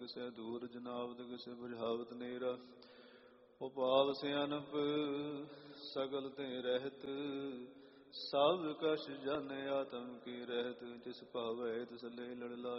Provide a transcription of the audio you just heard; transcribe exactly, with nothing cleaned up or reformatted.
किसे दूर जनावत किसे बुझावत नेरा। उपाव सियानप सगल ते रहत सब कश जन आतम की रहत। जिस पावै तिस ले लड़ लाए